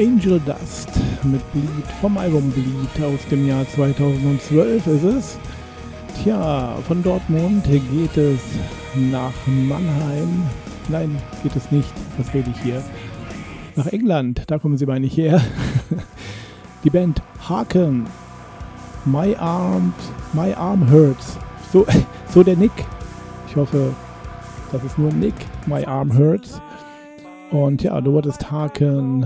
Angel Dust mit Bleed vom Album Bleed aus dem Jahr 2012 ist es. Tja, von Dortmund geht es nach Mannheim. Nein, geht es nicht. Was rede ich hier? Nach England, da kommen sie mal nicht her. Die Band Haken. My Arm Hurts. So der Nick. Ich hoffe, das ist nur ein Nick. My Arm Hurts. Und ja, dort ist Haken